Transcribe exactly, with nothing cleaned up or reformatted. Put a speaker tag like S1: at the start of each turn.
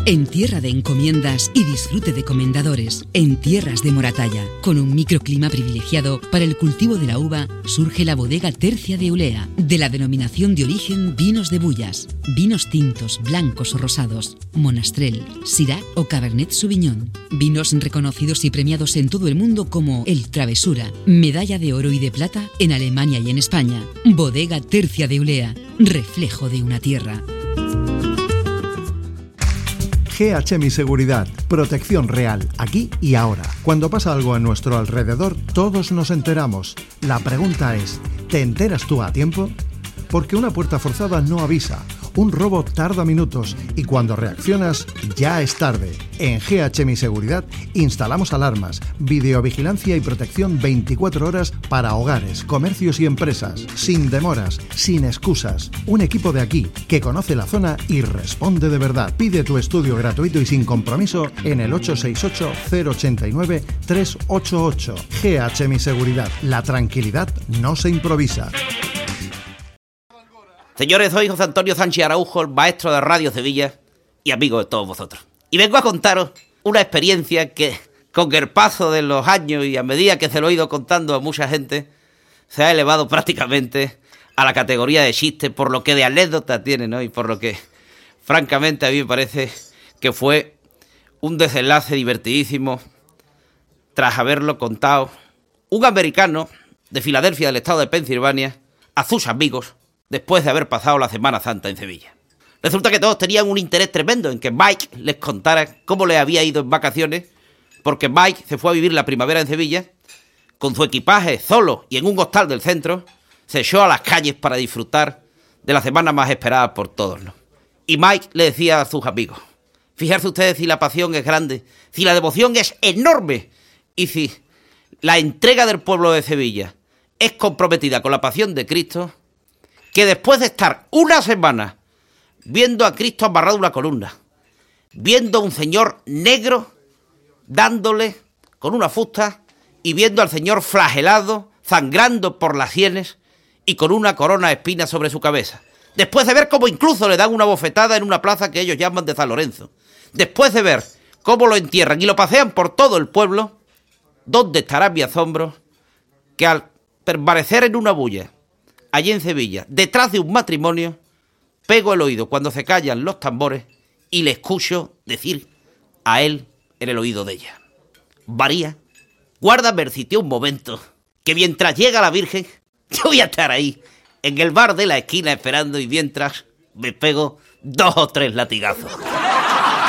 S1: En tierra de encomiendas y disfrute de comendadores, en tierras de Moratalla, con un microclima privilegiado para el cultivo de la uva, surge la bodega Tercia de Eulea, de la denominación de origen Vinos de Bullas, vinos tintos, blancos o rosados, Monastrell, Syrah o Cabernet Sauvignon, vinos reconocidos y premiados en todo el mundo como el Travesura, medalla de oro y de plata en Alemania y en España. Bodega Tercia de Eulea, reflejo de una tierra.
S2: G H M I Seguridad, protección real, aquí y ahora. Cuando pasa algo a nuestro alrededor, todos nos enteramos. La pregunta es, ¿te enteras tú a tiempo? Porque una puerta forzada no avisa, un robo tarda minutos y cuando reaccionas ya es tarde. En G H M I Seguridad instalamos alarmas, videovigilancia y protección veinticuatro horas para hogares, comercios y empresas, sin demoras, sin excusas. Un equipo de aquí que conoce la zona y responde de verdad. Pide tu estudio gratuito y sin compromiso en el ocho seis ocho, cero ocho nueve, tres ocho ocho. G H M I Seguridad, la tranquilidad no se improvisa.
S3: Señores, soy José Antonio Sánchez Araujo, el maestro de Radio Sevilla y amigo de todos vosotros. Y vengo a contaros una experiencia que, con el paso de los años y a medida que se lo he ido contando a mucha gente, se ha elevado prácticamente a la categoría de chiste, por lo que de anécdota tiene, ¿no? Y por lo que, francamente, a mí me parece que fue un desenlace divertidísimo tras haberlo contado un americano de Filadelfia, del estado de Pensilvania, a sus amigos, después de haber pasado la Semana Santa en Sevilla. Resulta que todos tenían un interés tremendo en que Mike les contara cómo le había ido en vacaciones, porque Mike se fue a vivir la primavera en Sevilla, con su equipaje solo y en un hostal del centro, se echó a las calles para disfrutar de la semana más esperada por todos, ¿no? Y Mike le decía a sus amigos, fijarse ustedes si la pasión es grande, si la devoción es enorme, y si la entrega del pueblo de Sevilla es comprometida con la pasión de Cristo, que después de estar una semana viendo a Cristo amarrado a una columna, viendo a un señor negro dándole con una fusta y viendo al señor flagelado, sangrando por las sienes y con una corona de espinas sobre su cabeza, después de ver cómo incluso le dan una bofetada en una plaza que ellos llaman de San Lorenzo, después de ver cómo lo entierran y lo pasean por todo el pueblo, ¿dónde estará mi asombro que al permanecer en una bulla allí en Sevilla, detrás de un matrimonio, pego el oído cuando se callan los tambores y le escucho decir a él en el oído de ella: María, guárdame el sitio un momento, que mientras llega la Virgen, yo voy a estar ahí, en el bar de la esquina esperando y mientras me pego dos o tres latigazos.